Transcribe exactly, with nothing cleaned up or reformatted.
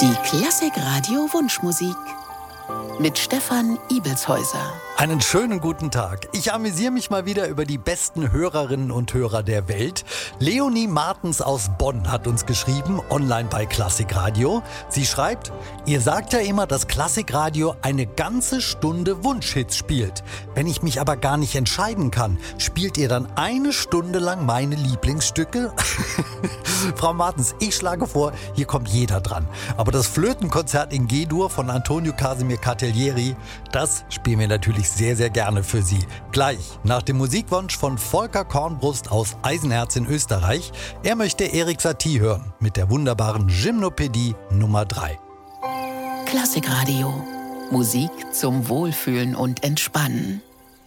Die Klassik-Radio Wunschmusik mit Stefan Ibelshäuser. Einen schönen guten Tag. Ich amüsiere mich mal wieder über die besten Hörerinnen und Hörer der Welt. Leonie Martens aus Bonn hat uns geschrieben, online bei Klassikradio. Sie schreibt, ihr sagt ja immer, dass Klassikradio eine ganze Stunde Wunschhits spielt. Wenn ich mich aber gar nicht entscheiden kann, spielt ihr dann eine Stunde lang meine Lieblingsstücke? Frau Martens, ich schlage vor, hier kommt jeder dran. Aber das Flötenkonzert in G-Dur von Antonio Casimir Cartaglieri, das spielen wir natürlich sehr, sehr gerne für Sie. Gleich nach dem Musikwunsch von Volker Kornbrust aus Eisenherz in Österreich. Er möchte Erik Satie hören mit der wunderbaren Gymnopädie Nummer drei. Klassikradio. Musik zum Wohlfühlen und Entspannen.